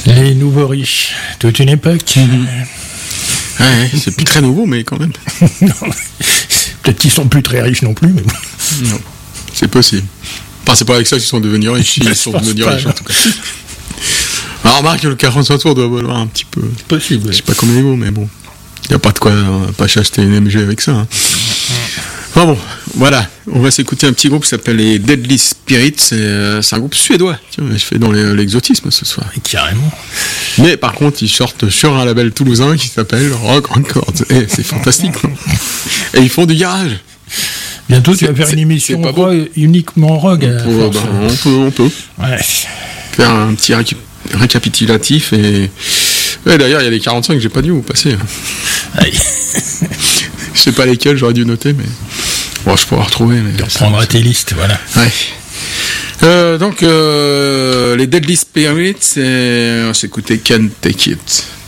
Les nouveaux riches, toute une époque. Ouais, c'est plus très nouveau, mais quand même. Non, peut-être qu'ils sont plus très riches non plus, mais bon. Non, c'est possible. Enfin, c'est pas avec ça qu'ils sont devenus riches, ils sont devenus riches en tout cas. Alors, remarque que le 45 tours doit valoir un petit peu. C'est possible. Je sais pas combien il vaut, mais bon. Il n'y a pas de quoi pas acheter une MG avec ça. Hein. Enfin bon, voilà. On va s'écouter un petit groupe qui s'appelle les Deadly Spirits. C'est un groupe suédois. Tiens, je fais dans l'exotisme ce soir. Et carrément. Mais par contre, ils sortent sur un label toulousain qui s'appelle Rock Records. Et c'est fantastique. Quoi. Et ils font du garage. Bientôt, tu vas faire une émission uniquement rock. On peut. Ouais. Faire un petit récapitulatif et... Ouais, d'ailleurs, il y a les 45 que j'ai pas dû vous passer. Je sais pas lesquels, j'aurais dû noter, mais... Bon, je pourrais retrouver. Mais... Tu reprendras tes listes, voilà. Ouais. Donc, les Deadly Spirits, on s'écoutait Can't Take It.